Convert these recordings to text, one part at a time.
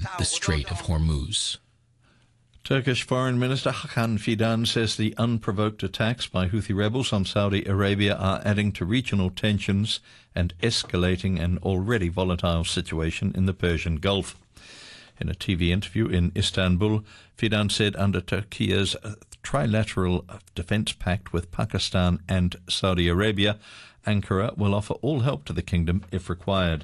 the Strait of Hormuz. Turkish Foreign Minister Hakan Fidan says the unprovoked attacks by Houthi rebels on Saudi Arabia are adding to regional tensions and escalating an already volatile situation in the Persian Gulf. In a TV interview in Istanbul, Fidan said under Turkey's trilateral defence pact with Pakistan and Saudi Arabia, Ankara will offer all help to the kingdom if required.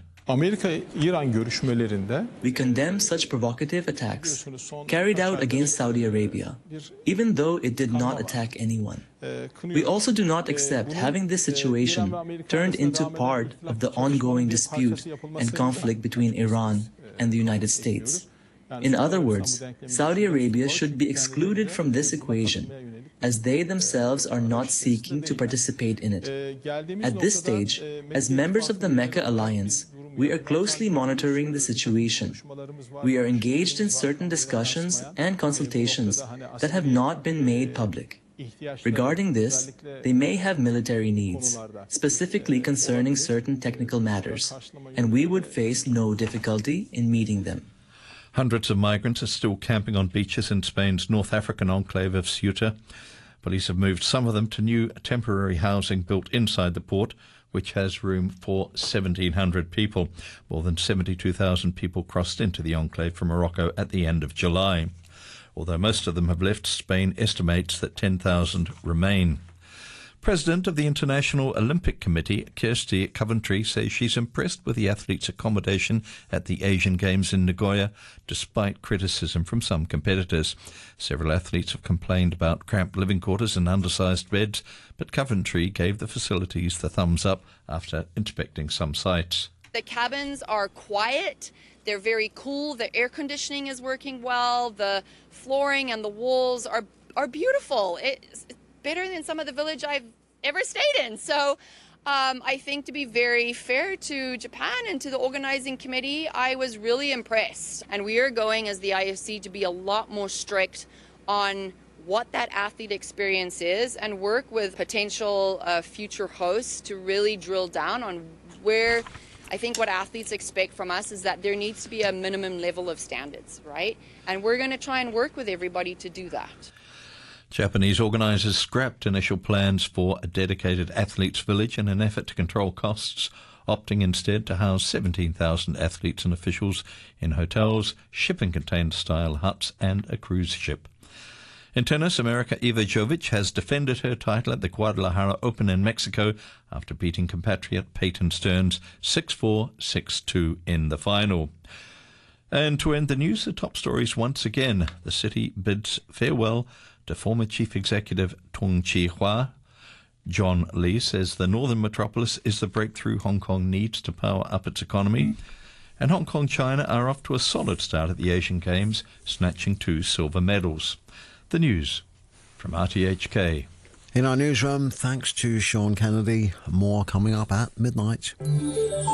We condemn such provocative attacks carried out against Saudi Arabia, even though it did not attack anyone. We also do not accept having this situation turned into part of the ongoing dispute and conflict between Iran and the United States. In other words, Saudi Arabia should be excluded from this equation, as they themselves are not seeking to participate in it. At this stage, as members of the Mecca Alliance, we are closely monitoring the situation. We are engaged in certain discussions and consultations that have not been made public. Regarding this, they may have military needs, specifically concerning certain technical matters, and we would face no difficulty in meeting them. Hundreds of migrants are still camping on beaches in Spain's North African enclave of Ceuta. Police have moved some of them to new temporary housing built inside the port, which has room for 1,700 people. More than 72,000 people crossed into the enclave from Morocco at the end of July. Although most of them have left, Spain estimates that 10,000 remain. President of the International Olympic Committee, Kirsty Coventry, says she's impressed with the athletes' accommodation at the Asian Games in Nagoya, despite criticism from some competitors. Several athletes have complained about cramped living quarters and undersized beds, but Coventry gave the facilities the thumbs up after inspecting some sites. The cabins are quiet, they're very cool, the air conditioning is working well, the flooring and the walls are beautiful. It's better than some of the village I've ever stayed in. So I think, to be very fair to Japan and to the organizing committee, I was really impressed. And we are going as the IOC to be a lot more strict on what that athlete experience is and work with potential future hosts to really drill down on where I think what athletes expect from us is that there needs to be a minimum level of standards, right? And we're going to try and work with everybody to do that. Japanese organisers scrapped initial plans for a dedicated athletes' village in an effort to control costs, opting instead to house 17,000 athletes and officials in hotels, shipping container-style huts and a cruise ship. In tennis, America Iva Jovic has defended her title at the Guadalajara Open in Mexico after beating compatriot Peyton Stearns 6-4, 6-2 in the final. And to end the news, the top stories once again. The city bids farewell to former Chief Executive Tung Chee-hwa. John Lee says the northern metropolis is the breakthrough Hong Kong needs to power up its economy. And Hong Kong, China are off to a solid start at the Asian Games, snatching 2 silver medals. The news from RTHK. In our newsroom, thanks to Sean Kennedy. More coming up at midnight.